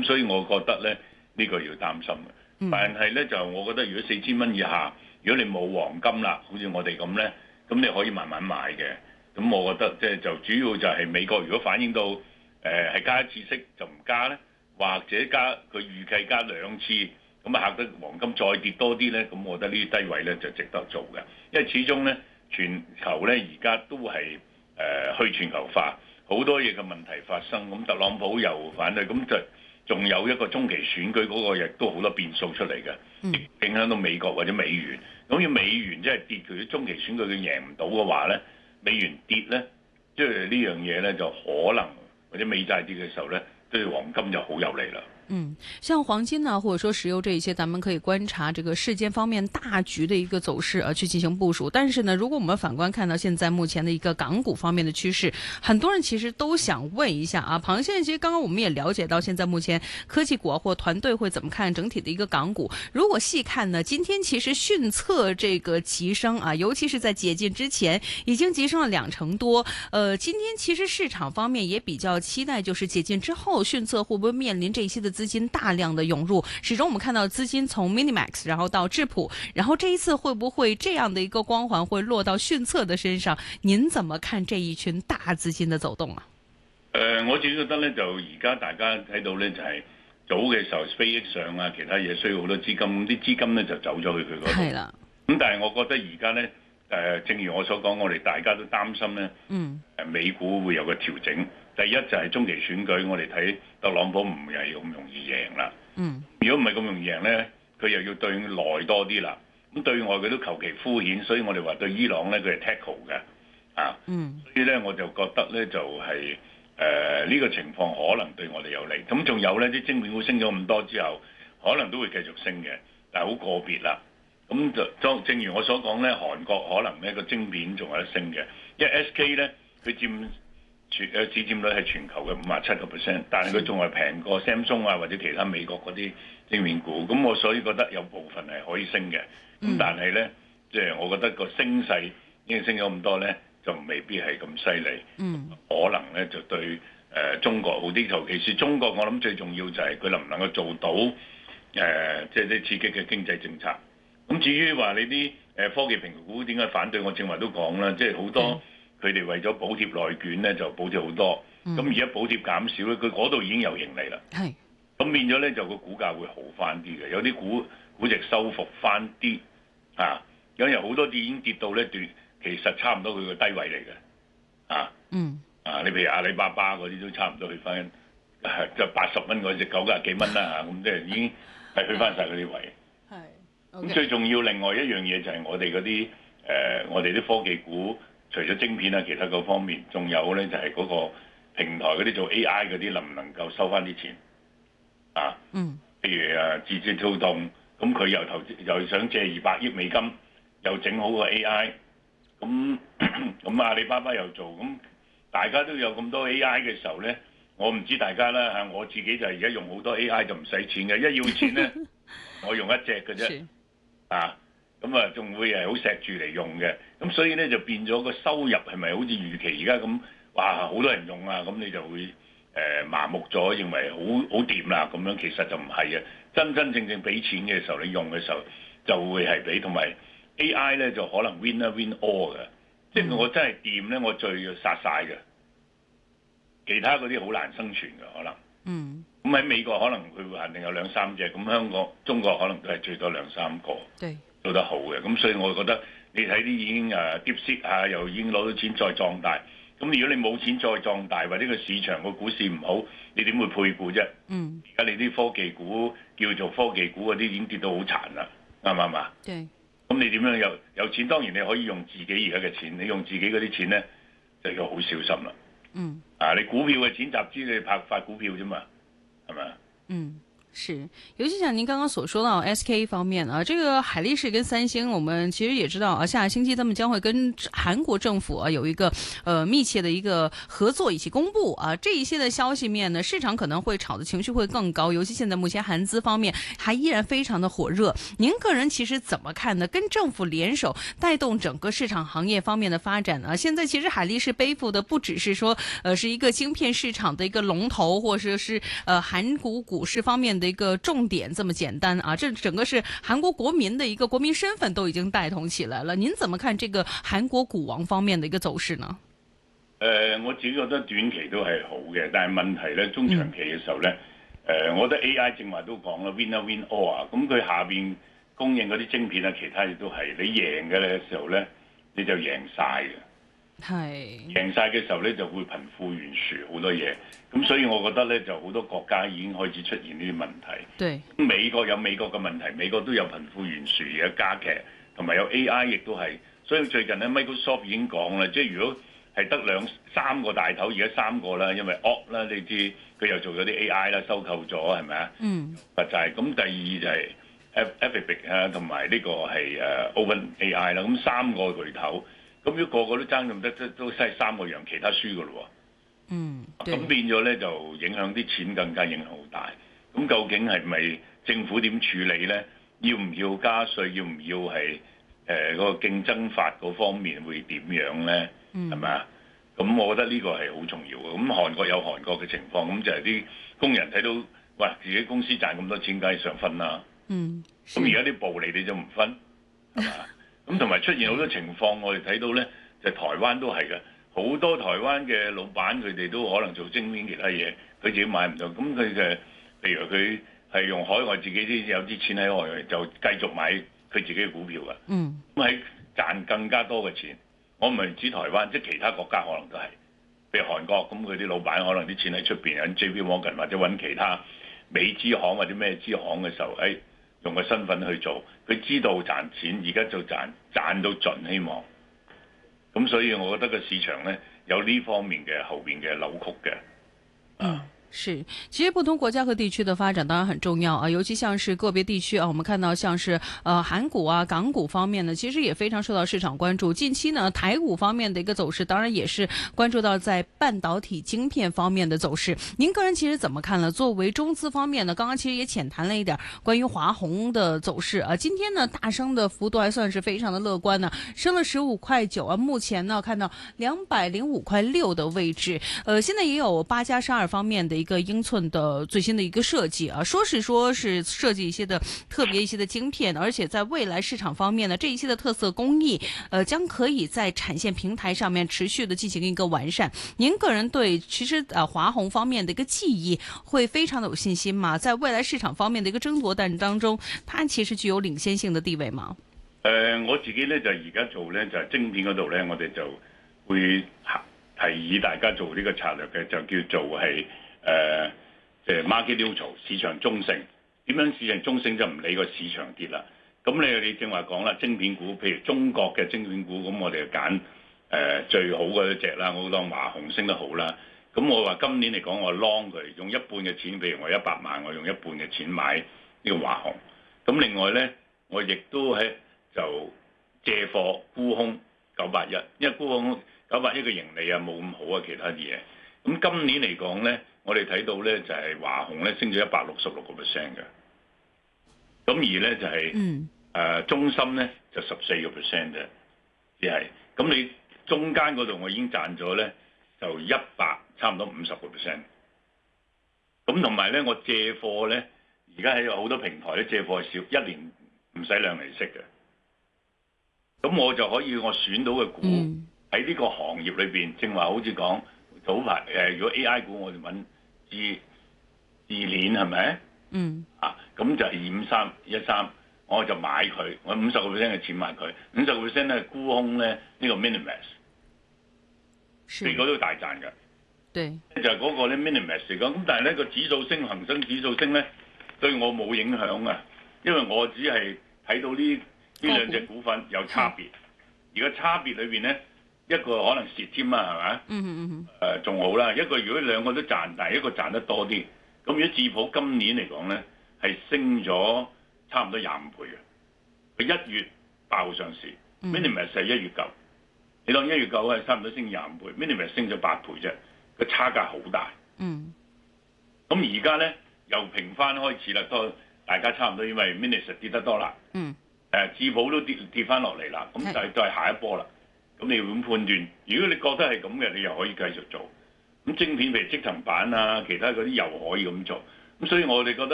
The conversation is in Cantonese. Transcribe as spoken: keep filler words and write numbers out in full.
所以我覺得咧呢、這個要擔心嘅。 嗯、 但係咧就我覺得如果四千蚊以下，如果你冇黃金啦，好似我哋咁咧，咁你可以慢慢買嘅。咁我覺得即係就主要就係美國如果反映到誒係、呃、加一次息就唔加咧，或者加佢預計加兩次，咁啊嚇得黃金再跌多啲咧，咁我覺得呢啲低位咧就值得做嘅。因為始終咧全球咧而家都係誒、呃、去全球化，好多嘢嘅問題發生，咁特朗普又反對，咁就仲有一個中期選舉嗰個亦都好多變數出嚟嘅，影響到美國或者美元。咁要美元即係跌，佢啲中期選舉佢贏唔到嘅話咧，美元跌咧，即係呢樣嘢咧就可能或者美債跌嘅時候咧，對黃金就好有利啦。 嗯，像黃金呢，或者說石油這一些，咱們可以觀察這個事件方面大局的一個走勢啊，去進行部署。但是呢，如果我們反觀看到現在目前的一個港股方面的趨勢，很多人其實都想問一下啊，龐先生，其實剛剛我們也了解到，現在目前科技股或團隊會怎麼看整體的一個港股？如果細看呢，今天其實迅測這個急升啊，尤其是在解禁之前已經急升了兩成多。呃，今天其實市場方面也比較期待，就是解禁之後迅測會不會面臨這一些的資金大量的湧入，始終我們看到資金從 Minimax 然後到智普，然後這一次會不會這樣的一個光環會落到迅測的身上？您怎麼看這一群大資金的走動啊？ 誒、呃，我自己覺得咧，就而家大家睇到咧，就係、是、早嘅時候 SpaceX 上啊，其他嘢需要好多資金，啲資金咧就走咗去佢嗰度。係啦。咁但係我覺得而家咧，誒、呃，正如我所講，我哋大家都擔心咧，嗯，誒，美股會有個調整。第一就係中期選舉，我哋睇特朗普唔係咁容易贏啦。嗯，如果唔係咁容易贏咧，佢又要對內多啲啦。咁對外佢都求其敷衍，所以我哋話對伊朗咧佢係 tackle 嘅。啊，嗯，所以咧我就覺得咧就係誒呢個情況可能對我哋有利。咁仲有咧啲晶片股升咗咁多之後，可能都會繼續升嘅，但係好個別啦。咁就正正如我所講咧，韓國可能呢個晶片仲有得升嘅，因為 S K 咧佢佔全誒市佔率係全球嘅五十七個 percent， 但係佢仲係平過 Samsung 啊或者其他美國嗰啲晶片股，咁我所以覺得有部分係可以升嘅，咁但係咧，即係我覺得個升勢已經升咗咁多咧，就未必係咁犀利，嗯，可能咧就對誒中國好啲，尤其是中國，我諗最重要就係佢能唔能夠做到誒即係啲刺激嘅經濟政策。咁至於話你啲誒科技蘋果股點解反對，我正話都講啦，即係好多。佢哋為咗補貼內卷咧，就補貼好多。咁而家補貼減少咧，佢嗰度已經有盈利啦。係。咁變咗咧，就個股價會好翻啲嘅。有啲股估值收復翻啲啊，有有好多啲已經跌到咧段，其實差唔多佢個低位嚟嘅。啊。嗯。啊，你譬如阿里巴巴嗰啲都差唔多去翻，就八十蚊嗰隻九廿幾蚊啦嚇，咁即係已經係去翻晒嗰啲位。係。咁最重要另外一樣嘢就係我哋嗰啲誒，我哋啲科技股。除咗晶片啊，其他嗰方面，仲有咧就係、是、嗰個平台嗰啲做 A I 嗰啲，能唔能夠收翻啲錢啊？嗯，譬如啊，字節跳動，咁佢又投資又想借二百億美金，又整好個 A I，咁咁阿里巴巴又做，咁大家都有咁多 A I 嘅時候咧，我唔知大家啦嚇，我自己就而家用好多 A I 就唔使錢嘅，一要錢咧，我用一隻嘅啫，啊。咁啊，仲會係好錫住嚟用嘅，咁所以咧就變咗個收入係咪好似預期而家咁？哇，好多人用啊，咁你就會誒、呃、麻木咗，認為好好掂啦咁樣，其實就唔係嘅。真真正正俾錢嘅時候，你用嘅時候就會係俾，同埋 A I 咧就可能 win 一 win all 嘅，即係我真係掂咧，我最要殺晒嘅，其他嗰啲好難生存嘅可能。嗯。咁喺美國可能佢會限定有兩三隻，咁香港、中國可能都係最多兩三個。對。做得好嘅，咁所以我覺得你睇啲已經誒 Deep 啊，又已經攞到錢再壯大，咁如果你冇錢再壯大，或者個市場個股市唔好，你點會配股啫？嗯，而家你啲科技股叫做科技股嗰啲已經跌到好殘啦，啱唔啱啊？對。咁你點樣有有錢？當然你可以用自己而家嘅錢，你用自己嗰啲錢咧就要好小心啦。嗯。啊，你股票嘅錢集資你拍發股票啫嘛，係咪啊？嗯。 是，尤其像您剛剛所說到 S K 方面啊，這個海力士跟三星，我們其實也知道啊，下個星期他們將會跟韓國政府啊有一個呃密切的一個合作一起公布啊，這一些的消息面呢，市場可能會炒的情緒會更高，尤其現在目前韓資方面還依然非常的火熱。您個人其實怎麼看呢？跟政府聯手帶動整個市場行業方面的發展啊，現在其實海力士背負的不只是說呃是一個晶片市場的一個龍頭，或者是呃韓國股市方面的一個重點這麼簡單啊，這整個是韓國國民的一個國民身份都已經帶動起來了。您怎麼看這個韓國股王方面的一個走勢呢？ 誒、呃，我自己覺得短期都係好嘅，但係問題咧，中長期嘅時候咧，誒、嗯呃，我覺得 A I 正話都講啦 ，winner win all 啊，咁佢下邊供應嗰啲晶片啊，其他嘢都係你贏嘅咧時候咧，你就贏晒嘅。係贏晒嘅時候咧，就會貧富懸殊好多嘢，咁所以我覺得咧，就好多國家已經開始出現呢啲問題。對，美國有美國嘅問題，美國都有貧富懸殊而家加劇，同埋有 A I 亦都係。所以最近咧 ，Microsoft 已經講啦，即係如果係得兩三個大頭，而家三個啦，因為 O 啦，你知佢又做咗啲 A I 啦，收購咗係咪啊？嗯，就係咁。第二就係 Alphabet 啊，同埋呢個係誒 OpenAI 啦，咁三個巨頭。咁如果個個都爭咁得，都都係三個樣，其他輸噶咯喎。嗯，咁變咗咧就影響啲錢，更加影響好大。咁究竟係咪政府點處理咧？要唔要加稅？要唔要係誒嗰個競爭法嗰方面會點樣咧？係咪啊？咁我覺得呢個係好重要嘅。咁韓國有韓國嘅情況，咁就係啲工人睇到，哇！自己公司賺咁多錢，梗係想分啦。嗯。咁而家啲暴利你就唔分，係嘛？咁同埋出現好多情況，我哋睇到咧，就台灣都係嘅，好多台灣嘅老闆佢哋都可能做晶片其他嘢，佢自己買唔到，咁佢嘅譬如佢係用海外自己啲有啲錢喺外，就繼續買佢自己嘅股票嘅。嗯。咁係賺更加多嘅錢。我唔係指台灣，即係其他國家可能都係，譬如韓國，咁佢啲老闆可能啲錢喺出邊，喺 J P Morgan 或者揾其他美資行或者咩資行嘅時候，誒、哎。用個身份去做，佢知道賺錢，而家就賺賺到盡，希望。咁所以我覺得個市場呢，有呢方面嘅後邊嘅扭曲嘅。嗯。 是，其實不同國家和地區的發展當然很重要啊，尤其像是個別地區啊，我們看到像是呃韓股啊、港股方面呢，其實也非常受到市場關注。近期呢，台股方面的一個走勢，當然也是關注到在半導體晶片方面的走勢。您個人其實怎麼看呢？作為中資方面呢，剛剛其實也淺談了一點關於華虹的走勢啊。今天呢，大升的幅度還算是非常的樂觀呢，升了十五塊九啊。目前呢，看到兩百零五塊六的位置。呃，現在也有八加十二方面的一個。一個英寸的最新的一個設計啊，說是說是設計一些的特別一些的晶片，而且在未來市場方面呢，這一些的特色工藝，呃，將可以在產線平台上面持續的進行一個完善。您個人對其實呃華虹方面的一個技藝會非常的有信心嗎？在未來市場方面的一個爭奪戰當中，它其實具有領先性的地位嗎？ 誒、呃，我自己呢，就而家做呢，就係、是、晶片嗰度呢，我哋就會提議大家做呢個策略嘅，就叫做係。誒、呃，即、就、係、是、market neutral 市場中性，點樣市場中性就唔理個市場跌啦。咁你你正話講啦，晶片股，譬如中國嘅晶片股，咁我哋就揀誒最好嗰一隻啦。我當華虹升得好啦。咁我話今年嚟講，我 long 佢，用一半嘅錢，譬如我一百萬，我用一半嘅錢買呢個華虹。咁另外咧，我亦都係就借貨沽空九八一，因為沽空九八一嘅盈利啊冇咁好啊，其他啲嘢。咁今年嚟講咧。我哋睇到咧就係華虹咧升咗一百六十六個 percent 嘅，咁而咧就係、是、誒、嗯呃、中芯咧就十四個 percent 嘅，只係咁你中間嗰度我已經賺咗咧就一百差唔多五十個 percent，咁同埋咧我借貨咧而家喺好多平台咧借貨係少一年唔使兩厘息嘅，咁我就可以我選到嘅股喺呢個行業裏邊，正話好似講早排誒，如果 A I 股我哋揾。自自鏈係咪？嗯。啊，咁就係二五三一三，我就買佢，我五十個 percent 嘅錢買佢，五十個 percent 咧沽空咧呢、這個 Minimax， 你嗰都大賺㗎。對。就係嗰個咧 Minimax 嚟講，咁但係咧個指數升，恒生指數升咧對我冇影響啊，因為我只係睇到呢呢兩隻股份有差別，而個差別裏邊咧。一個可能蝕添啊，係咪？嗯嗯嗯。誒、呃，仲好啦。一個如果兩個都賺，但係一個賺得多啲。咁如果智普今年嚟講咧， 係升咗差唔多廿五倍嘅。佢一月爆上市 ，Minimax 係一月九，你當一月九係差唔多升廿五倍 ，Minimax 升咗八倍啫，個差價好大。嗯。咁而家咧又平翻開始啦，都大家差唔多，因為 Minimax 跌得多啦。嗯。誒，智保都跌跌翻落嚟啦，咁就就係下一波啦。咁你要點判斷？如果你覺得係咁嘅，你又可以繼續做。咁晶片譬如積層板啊，其他嗰啲又可以咁做。咁所以我哋覺得。